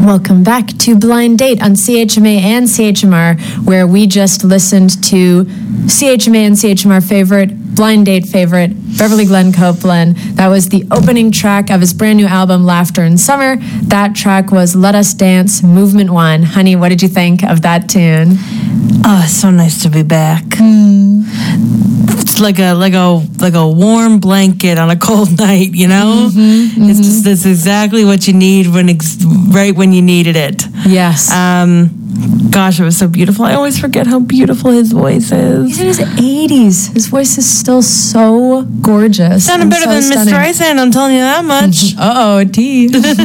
Welcome back to Blind Date on CHMA and CHMR, where we just listened to CHMA and CHMR favorite, Blind Date favorite, Beverly Glenn Copeland. That was the opening track of his brand new album, Laughter in Summer. That track was Let Us Dance, Movement 1. Honey, what did you think of that tune? Oh, it's so nice to be back. It's like a warm blanket on a cold night, you know? It's exactly what you need right when you needed it. Yes. Gosh, it was so beautiful. I always forget how beautiful his voice is. He's in his 80s. His voice is still so gorgeous. Sounded better than Miss Streisand, I'm telling you that much. Uh-oh, T.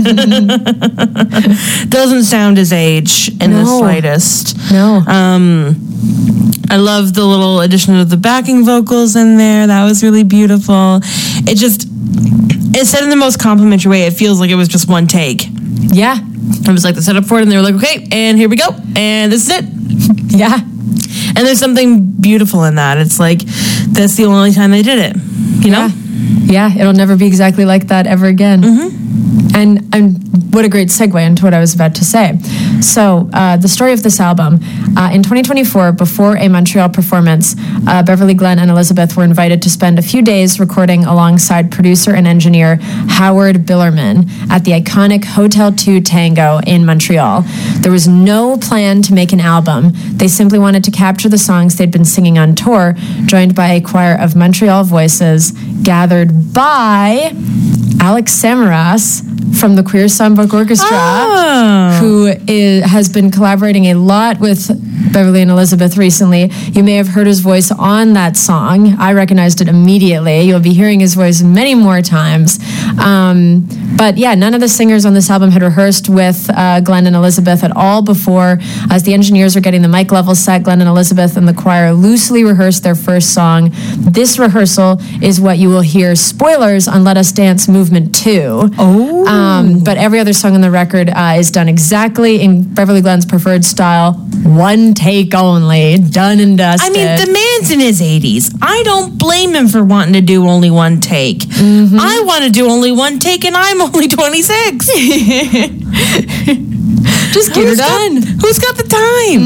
Doesn't sound his age in the slightest. No. I love the little addition of the backing vocals in there. That was really beautiful. It said in the most complimentary way. It feels like it was just one take. Yeah. It was like the setup for it, and they were like, okay, and here we go, and this is it. Yeah. And there's something beautiful in that. It's like, that's the only time they did it, you know? Yeah, it'll never be exactly like that ever again. And what a great segue into what I was about to say. So, the story of this album. In 2024, before a Montreal performance, Beverly Glenn and Elizabeth were invited to spend a few days recording alongside producer and engineer Howard Billerman at the iconic Hotel 2 Tango in Montreal. There was no plan to make an album. They simply wanted to capture the songs they'd been singing on tour, joined by a choir of Montreal voices gathered by Alex Samaras from the Queer Songbook Orchestra, who has been collaborating a lot with Beverly and Elizabeth recently. You may have heard his voice on that song. I recognized it immediately. You'll be hearing his voice many more times. But yeah, none of the singers on this album had rehearsed with Glenn and Elizabeth at all before. As the engineers were getting the mic level set, Glenn and Elizabeth and the choir loosely rehearsed their first song. This rehearsal is what you will hear, spoilers, on Let Us Dance Movement 2. But every other song on the record is done exactly in Beverly Glenn's preferred style. One take only, done and dusted. I mean, the man's in his 80s. I don't blame him for wanting to do only one take. I want to do only one take, and I'm only 26. Just get it done. Who's got the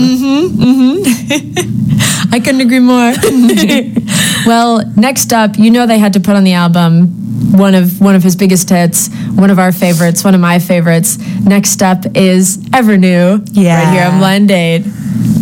time? I couldn't agree more. Well, next up, you know they had to put on the album one of his biggest hits, one of our favorites, one of my favorites. Next up is Ever New, right here on Blind Date.